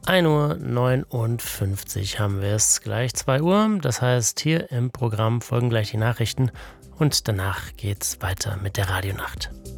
1:59 Uhr haben wir es, gleich 2 Uhr. Das heißt, hier im Programm folgen gleich die Nachrichten und danach geht's weiter mit der Radionacht.